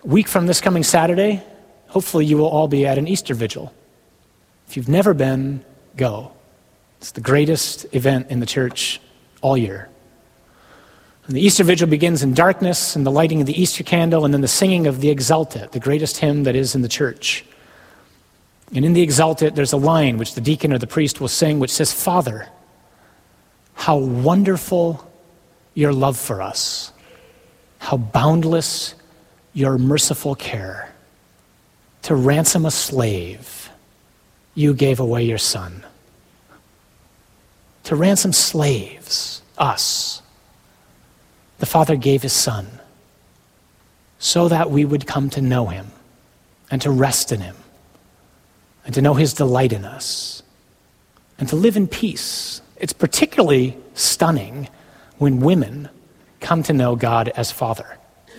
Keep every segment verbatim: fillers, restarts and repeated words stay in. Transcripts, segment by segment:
A week from this coming Saturday, hopefully you will all be at an Easter vigil. If you've never been, go. It's the greatest event in the church all year. And the Easter vigil begins in darkness and the lighting of the Easter candle and then the singing of the Exultet, the greatest hymn that is in the church. And in the Exultet, there's a line which the deacon or the priest will sing which says, "Father, how wonderful your love for us, how boundless your merciful care. To ransom a slave, you gave away your son." To ransom slaves, us, the Father gave his Son so that we would come to know him and to rest in him and to know his delight in us and to live in peace. It's particularly stunning when women come to know God as Father.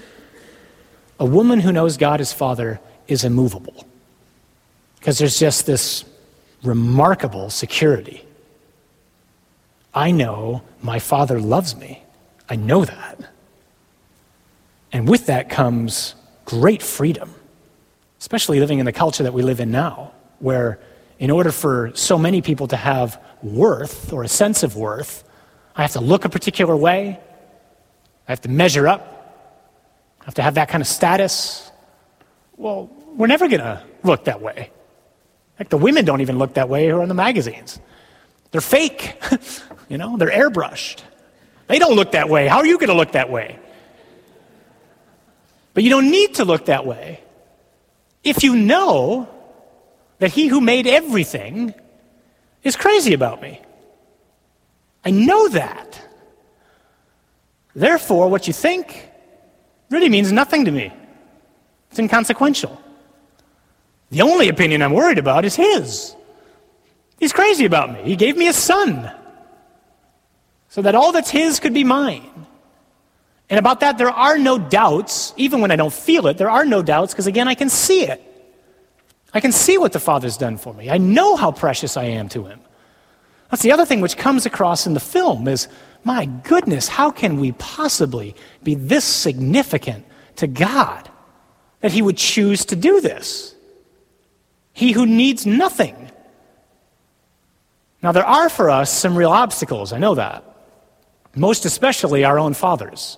A woman who knows God as Father is immovable because there's just this remarkable security. I know my Father loves me. I know that. And with that comes great freedom, especially living in the culture that we live in now, where in order for so many people to have worth or a sense of worth, I have to look a particular way, I have to measure up, I have to have that kind of status. Well, we're never going to look that way. Like the women don't even look that way who are in the magazines. They're fake, you know, they're airbrushed. They don't look that way. How are you going to look that way? But you don't need to look that way if you know that he who made everything is crazy about me. I know that. Therefore, what you think really means nothing to me. It's inconsequential. The only opinion I'm worried about is his. He's crazy about me. He gave me a son so that all that's his could be mine. And about that, there are no doubts, even when I don't feel it, there are no doubts, because again, I can see it. I can see what the Father's done for me. I know how precious I am to him. That's the other thing which comes across in the film is, my goodness, how can we possibly be this significant to God that he would choose to do this? He who needs nothing. Now, there are for us some real obstacles, I know that. Most especially our own fathers.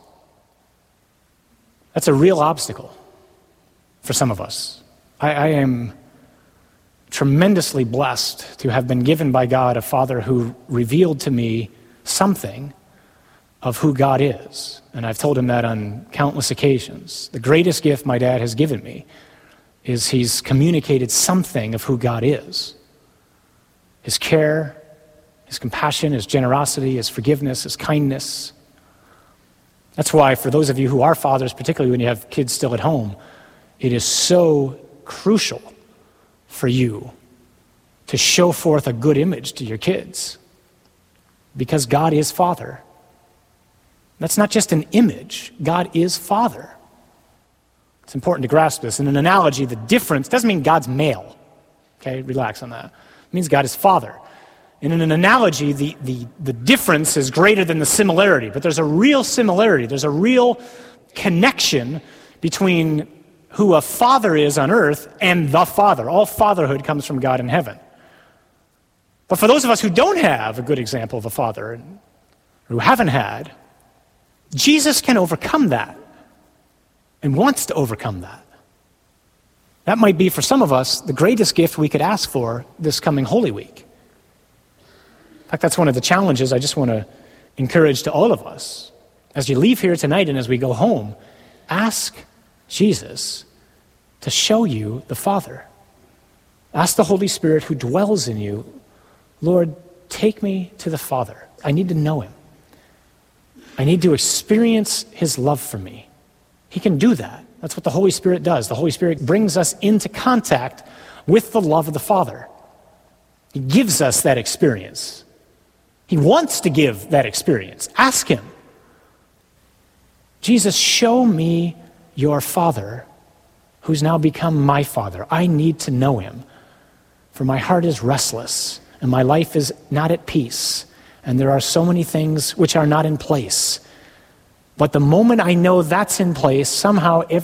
That's a real obstacle for some of us. I, I am tremendously blessed to have been given by God a father who revealed to me something of who God is. And I've told him that on countless occasions. The greatest gift my dad has given me is he's communicated something of who God is. His care, his compassion, his generosity, his forgiveness, his kindness. That's why for those of you who are fathers, particularly when you have kids still at home, it is so crucial for you to show forth a good image to your kids. Because God is Father. That's not just an image. God is Father. It's important to grasp this. In an analogy, the difference doesn't mean God's male. Okay, relax on that. It means God is Father. And in an analogy, the, the, the difference is greater than the similarity. But there's a real similarity. There's a real connection between who a father is on earth and the Father. All fatherhood comes from God in heaven. But for those of us who don't have a good example of a father, who haven't had, Jesus can overcome that and wants to overcome that. That might be, for some of us, the greatest gift we could ask for this coming Holy Week. In fact, that's one of the challenges I just want to encourage to all of us. As you leave here tonight and as we go home, ask Jesus to show you the Father. Ask the Holy Spirit who dwells in you, Lord, take me to the Father. I need to know him. I need to experience his love for me. He can do that. That's what the Holy Spirit does. The Holy Spirit brings us into contact with the love of the Father. He gives us that experience. He wants to give that experience. Ask him. Jesus, show me your Father, who's now become my Father. I need to know him, for my heart is restless, and my life is not at peace, and there are so many things which are not in place. But the moment I know that's in place, somehow every